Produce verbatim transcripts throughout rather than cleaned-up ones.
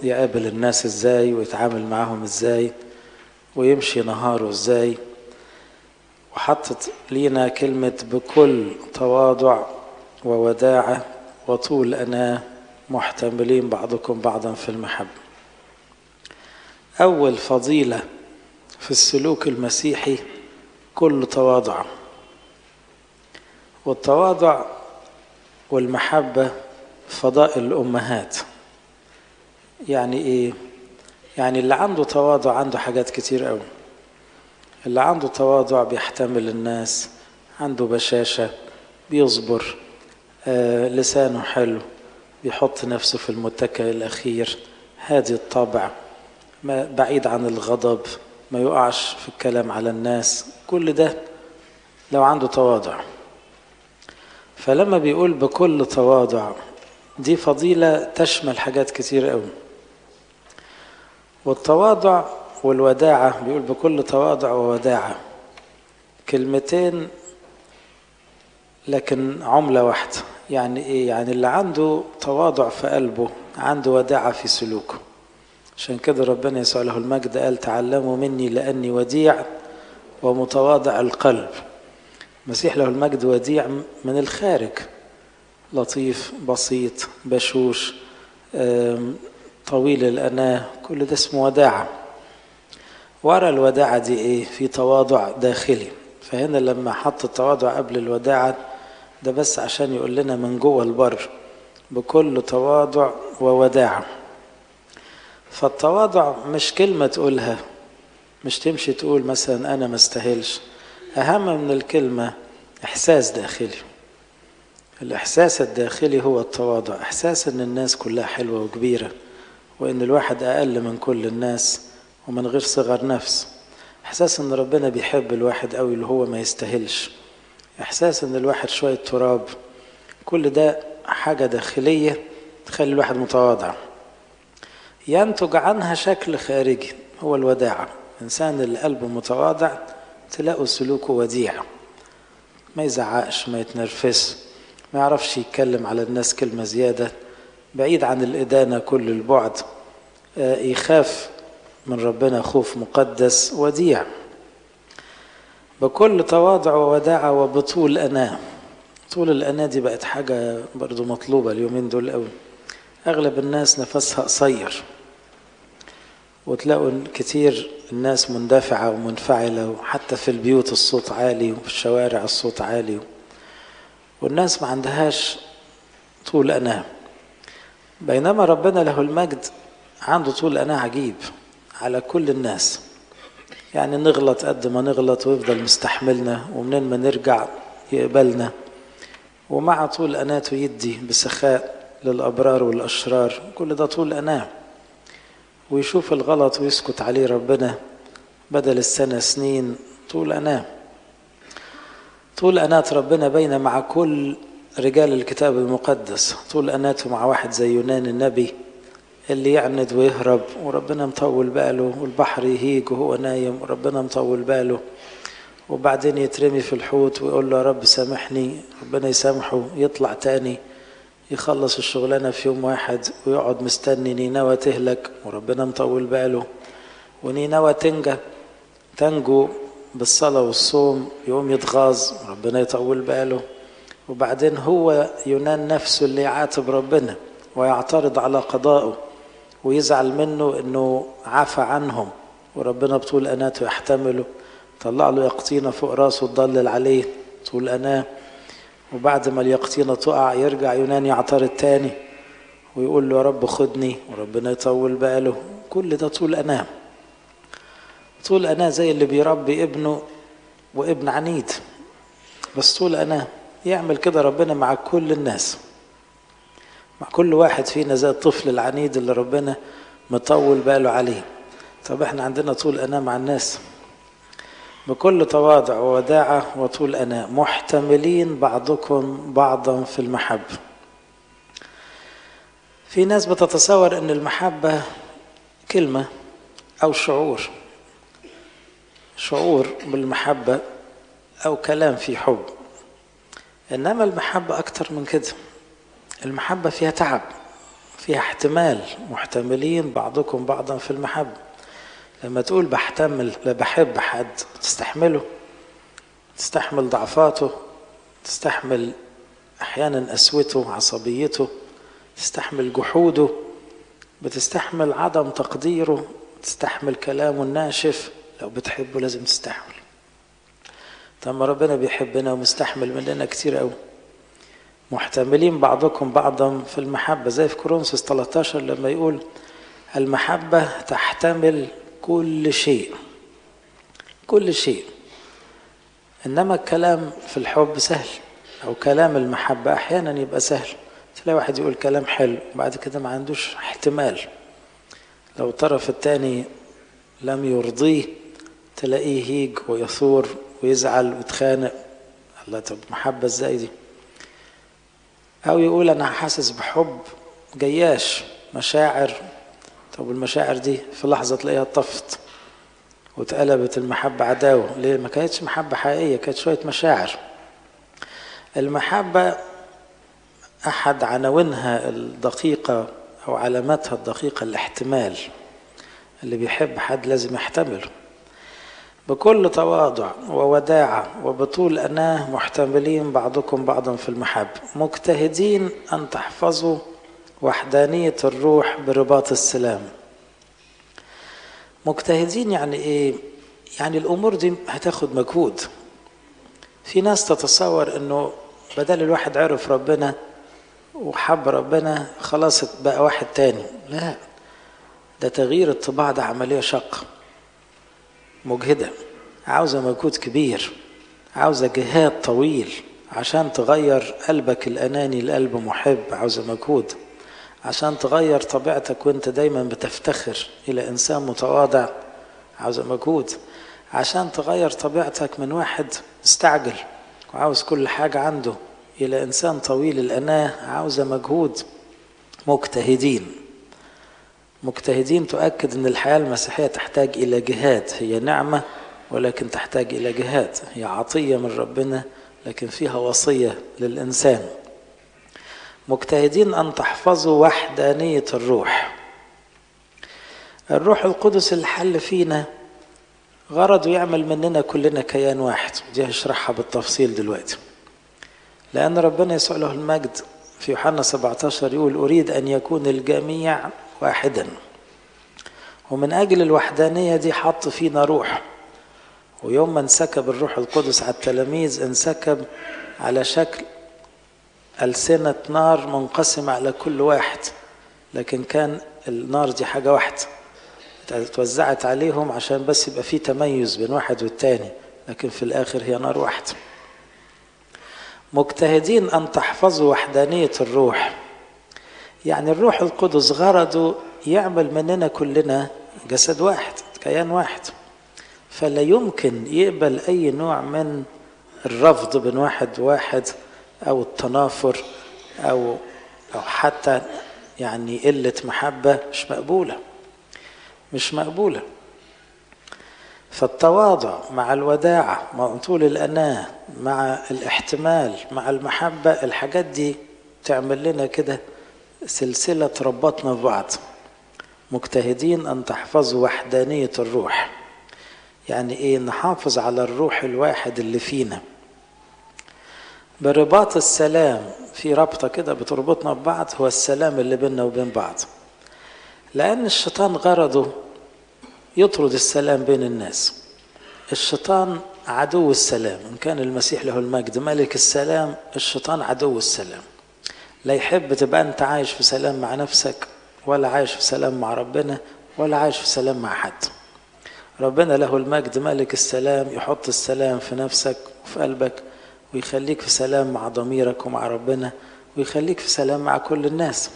يقابل الناس ازاي ويتعامل معاهم ازاي ويمشي نهاره ازاي. وحطت لينا كلمة بكل تواضع ووداعة وطول أناة محتملين بعضكم بعضا في المحبة. أول فضيلة في السلوك المسيحي كل تواضع، والتواضع والمحبة فضائل الأمهات. يعني إيه؟ يعني اللي عنده تواضع عنده حاجات كتير قوي. اللي عنده تواضع بيحتمل الناس، عنده بشاشة، بيصبر، آه لسانه حلو، بيحط نفسه في المتكئ الأخير، هادي الطبع، بعيد عن الغضب، ما يقعش في الكلام على الناس. كل ده لو عنده تواضع. فلما بيقول بكل تواضع دي فضيلة تشمل حاجات كتير قوي. والتواضع والوداعة بيقول بكل تواضع ووداعة، كلمتين لكن عملة واحدة. يعني ايه؟ يعني اللي عنده تواضع في قلبه عنده وداعة في سلوكه. عشان كده ربنا يسوع له المجد قال تعلموا مني لأني وديع ومتواضع القلب. المسيح له المجد وديع من الخارج، لطيف، بسيط، بشوش، طويل الأناة، كل ده اسمه وداعة. ورا الوداعة دي ايه؟ في تواضع داخلي. فهنا لما حط التواضع قبل الوداعة ده بس عشان يقول لنا من جوه البر بكل تواضع ووداعة. فالتواضع مش كلمة تقولها، مش تمشي تقول مثلا أنا ما استاهلش. أهم من الكلمة إحساس داخلي. الإحساس الداخلي هو التواضع، إحساس إن الناس كلها حلوة وكبيرة، وإن الواحد أقل من كل الناس ومن غير صغر نفس. إحساس إن ربنا بيحب الواحد قوي اللي هو ما يستاهلش. إحساس إن الواحد شوية تراب. كل ده حاجة داخلية تخلي الواحد متواضع. ينتج عنها شكل خارجي هو الوداعة. إنسان اللي قلبه متواضع تلاقوا سلوكه وديع، ما يزعقش، ما يتنرفز، ما يعرفش يتكلم على الناس كلمة زيادة، بعيد عن الإدانة كل البعد، يخاف من ربنا خوف مقدس، وديع. بكل تواضع ووداعة وبطول أناة. طول الأناة دي بقت حاجة برضو مطلوبة اليومين دول قوي. أغلب الناس نفسها قصير، وتلاقوا كتير الناس مندفعة ومنفعلة، وحتى في البيوت الصوت عالي وفي الشوارع الصوت عالي، والناس ما عندهاش طول أناة. بينما ربنا له المجد عنده طول أناة عجيب على كل الناس. يعني نغلط قد ما نغلط ويفضل مستحملنا، ومنين ما نرجع يقبلنا، ومع طول أناته يدي بسخاء للأبرار والأشرار. كل ده طول أناة. ويشوف الغلط ويسكت عليه ربنا بدل السنة سنين. طول أناة. طول أناة ربنا بين مع كل رجال الكتاب المقدس. طول أناته مع واحد زي يونان النبي اللي يعند ويهرب وربنا مطول باله، والبحر يهيج وهو نايم وربنا مطول باله، وبعدين يترمي في الحوت ويقول له يا رب سامحني، ربنا يسامحه، يطلع تاني يخلص الشغلانة في يوم واحد، ويقعد مستني نينوى تهلك وربنا مطول باله، ونينوى تنجى تنجو بالصلاة والصوم، يقوم يتغاظ وربنا يطول باله. وبعدين هو يونان نفسه اللي يعاتب ربنا ويعترض على قضائه ويزعل منه انه عفى عنهم، وربنا بطول أناته يحتمله، طلع له يقطينة فوق راسه تضلل عليه. طول أناه. وبعد ما اليقطينة تقع يرجع يونان يعترض تاني ويقول له يا رب خدني، وربنا يطول باله. كل ده طول أناه. طول أناه زي اللي بيربي ابنه وابن عنيد، بس طول أناه يعمل كده ربنا مع كل الناس، مع كل واحد فينا زي الطفل العنيد اللي ربنا مطول باله عليه. طب احنا عندنا طول أناه مع الناس. بكل تواضع ووداعة وطول أناة محتملين بعضكم بعضا في المحبة. في ناس بتتصور ان المحبة كلمة او شعور، شعور بالمحبة او كلام في حب. انما المحبة اكتر من كده. المحبة فيها تعب، فيها احتمال، محتملين بعضكم بعضا في المحبة. لما تقول بحتمل، لا بحب حد، تستحمله، تستحمل ضعفاته، تستحمل أحيانا قسوته، عصبيته، تستحمل جحوده، بتستحمل عدم تقديره، تستحمل كلامه الناشف. لو بتحبه لازم تستحمل. طب ما ربنا بيحبنا ومستحمل مننا كتير قوي. محتملين بعضكم بعضا في المحبة، زي في كورنثوس ثلاثة عشر لما يقول المحبة تحتمل كل شيء، كل شيء. إنما الكلام في الحب سهل، أو كلام المحبة أحيانا يبقى سهل. تلاقي واحد يقول كلام حلو بعد كده ما عندوش احتمال، لو الطرف التاني لم يرضيه تلاقيه هيج ويثور ويزعل ويتخانق. الله، طب محبة ازاي دي؟ أو يقول أنا حاسس بحب جياش، مشاعر. طب المشاعر دي في لحظة تلاقيها طفت واتقلبت المحبة عداوة. ليه؟ ما كانتش محبة حقيقية، كانت شوية مشاعر. المحبة أحد عناوينها الدقيقة أو علاماتها الدقيقة الاحتمال. اللي بيحب حد لازم يحتمله بكل تواضع ووداعة وبطول أناه، محتملين بعضكم بعضا في المحبة، مجتهدين أن تحفظوا وحدانية الروح برباط السلام. مجتهدين يعني إيه؟ يعني الأمور دي هتاخد مجهود. في ناس تتصور أنه بدل الواحد عرف ربنا وحب ربنا خلاص بقى واحد تاني. لا، ده تغيير الطباع، ده عملية شاقة مجهدة، عاوزة مجهود كبير، عاوزة جهاد طويل عشان تغير قلبك الأناني لقلب محب. عاوزة مجهود عشان تغير طبيعتك وانت دايما بتفتخر إلى إنسان متواضع. عاوزة مجهود عشان تغير طبيعتك من واحد مستعجل وعاوز كل حاجة عنده إلى إنسان طويل الأناة. عاوزة مجهود. مجتهدين مجتهدين تؤكد أن الحياة المسيحية تحتاج إلى جهاد. هي نعمة ولكن تحتاج إلى جهاد. هي عطية من ربنا لكن فيها وصية للإنسان. مجتهدين أن تحفظوا وحدانية الروح. الروح القدس اللي حل فينا غرضه يعمل مننا كلنا كيان واحد، ودي هشرحها بالتفصيل دلوقتي. لأن ربنا يسوع له المجد في يوحنا سبعة عشر يقول أريد أن يكون الجميع واحدا. ومن أجل الوحدانية دي حط فينا روح. ويوم ما انسكب الروح القدس على التلاميذ انسكب على شكل ألسنة نار منقسمة على كل واحد، لكن كان النار دي حاجة واحدة توزعت عليهم عشان بس يبقى فيه تميز بين واحد والتاني، لكن في الآخر هي نار واحدة. مجتهدين أن تحفظوا وحدانية الروح، يعني الروح القدس غرضه يعمل مننا كلنا جسد واحد، كيان واحد. فلا يمكن يقبل أي نوع من الرفض بين واحد واحد أو التنافر أو أو حتى يعني قلة محبة. مش مقبولة، مش مقبولة. فالتواضع مع الوداعة مع طول الأناة مع الاحتمال مع المحبة، الحاجات دي تعمل لنا كده سلسلة ربطنا ببعض. مجتهدين أن تحفظوا وحدانية الروح، يعني إيه؟ نحافظ على الروح الواحد اللي فينا برباط السلام. في ربطة كده بتربطنا ببعض، هو السلام اللي بيننا وبين بعض. لأن الشيطان غرضه يطرد السلام بين الناس. الشيطان عدو السلام. إن كان المسيح له المجد ملك السلام، الشيطان عدو السلام. لا يحب تبقى أنت عايش في سلام مع نفسك، ولا عايش في سلام مع ربنا، ولا عايش في سلام مع حد. ربنا له المجد ملك السلام، يحط السلام في نفسك وفي قلبك ويخليك في سلام مع ضميرك ومع ربنا، ويخليك في سلام مع كل الناس.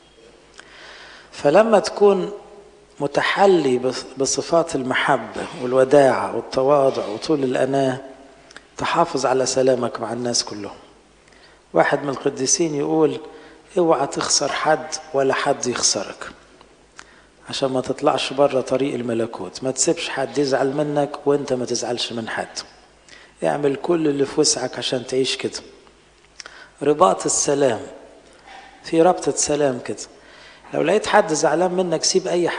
فلما تكون متحلي بصفات المحبة والوداعة والتواضع وطول الأناة، تحافظ على سلامك مع الناس كلهم. واحد من القديسين يقول اوعى تخسر حد ولا حد يخسرك، عشان ما تطلعش بره طريق الملكوت. ما تسيبش حد يزعل منك وانت ما تزعلش من حد. اعمل كل اللي في وسعك عشان تعيش كده. رباط السلام، في ربطة سلام كده. لو لقيت حد زعلان منك سيب أي